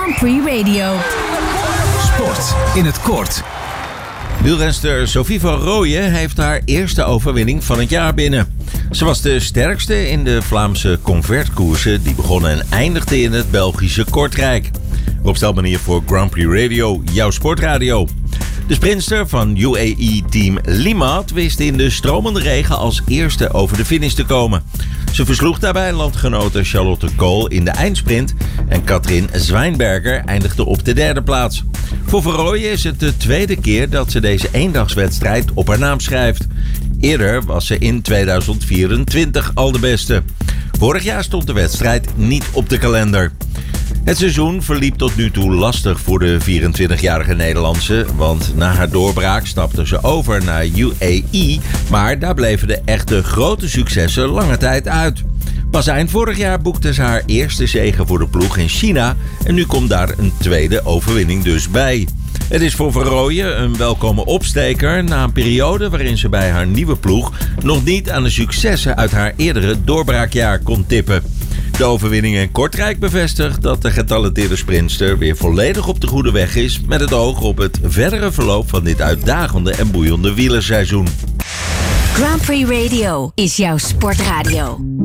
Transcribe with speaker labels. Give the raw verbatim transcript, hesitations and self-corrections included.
Speaker 1: Grand Prix Radio.
Speaker 2: Sport in het kort.
Speaker 3: Wielrenster Sophie van Rooyen heeft haar eerste overwinning van het jaar binnen. Ze was de sterkste in de Vlaamse convertkoersen die begonnen en eindigden in het Belgische Kortrijk. Op stelmanier voor Grand Prix Radio, jouw sportradio. De sprinter van U A E-team Limaat wist in de stromende regen als eerste over de finish te komen. Ze versloeg daarbij landgenote Charlotte Kool in de eindsprint en Katrien Zwijnberger eindigde op de derde plaats. Voor Van Rooyen is het de tweede keer dat ze deze eendagswedstrijd op haar naam schrijft. Eerder was ze in tweeduizend vierentwintig al de beste. Vorig jaar stond de wedstrijd niet op de kalender. Het seizoen verliep tot nu toe lastig voor de vierentwintigjarige Nederlandse, want na haar doorbraak stapte ze over naar U A E, maar daar bleven de echte grote successen lange tijd uit. Pas eind vorig jaar boekte ze haar eerste zege voor de ploeg in China en nu komt daar een tweede overwinning dus bij. Het is voor Van Rooyen een welkome opsteker na een periode waarin ze bij haar nieuwe ploeg nog niet aan de successen uit haar eerdere doorbraakjaar kon tippen. De overwinning in Kortrijk bevestigt dat de getalenteerde sprinter weer volledig op de goede weg is met het oog op het verdere verloop van dit uitdagende en boeiende wielerseizoen.
Speaker 1: Grand Prix Radio is jouw sportradio.